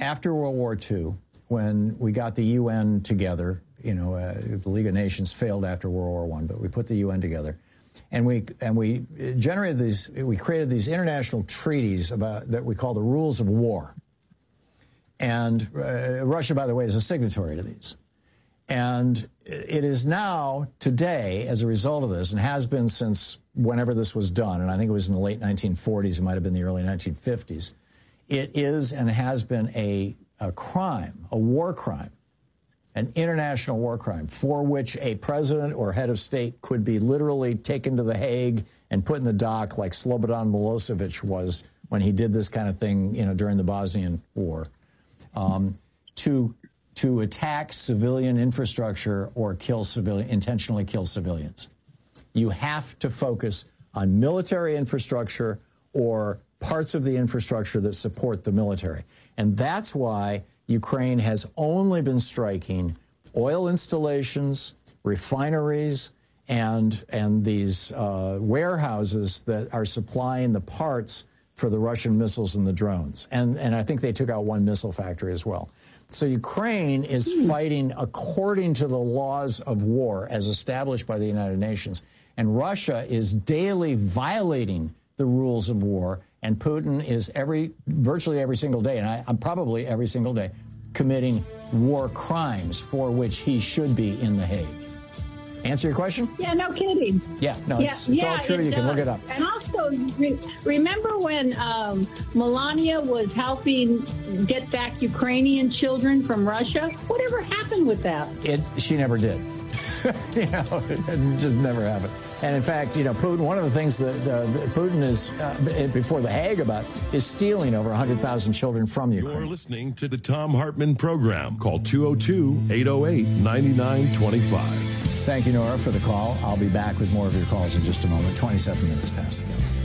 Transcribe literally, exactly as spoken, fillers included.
after World War Two, when we got the U N together, you know, uh, the League of Nations failed after World War One, but we put the U N together, and we and we generated these, we created these international treaties about that we call the rules of war. And uh, Russia, by the way, is a signatory to these. And it is now, today, as a result of this, and has been since whenever this was done, and I think it was in the late nineteen forties, it might have been the early nineteen fifties, it is and has been a, a crime, a war crime, an international war crime, for which a president or head of state could be literally taken to The Hague and put in the dock like Slobodan Milosevic was when he did this kind of thing, you know, during the Bosnian War, um, to to attack civilian infrastructure or kill civilian, intentionally kill civilians. You have to focus on military infrastructure or parts of the infrastructure that support the military. And that's why Ukraine has only been striking oil installations, refineries, and, and these uh, warehouses that are supplying the parts for the Russian missiles and the drones. And, and I think they took out one missile factory as well. So Ukraine is fighting according to the laws of war as established by the United Nations. And Russia is daily violating the rules of war. And Putin is every, virtually every single day, and I, I'm probably every single day, committing war crimes for which he should be in The Hague. Answer your question? Yeah, no kidding. Yeah, no, yeah, it's, it's yeah, all true. It you does. can look it up. And also, re- remember when um, Melania was helping get back Ukrainian children from Russia? Whatever happened with that? It, she never did. you know, it just never happened. And in fact, you know, Putin, one of the things that uh, Putin is, uh, before The Hague about, is stealing over one hundred thousand children from Ukraine. You're listening to the Thom Hartmann Program. Call two oh two, eight oh eight, nine nine two five. Thank you, Nora, for the call. I'll be back with more of your calls in just a moment. twenty-seven minutes past the hour.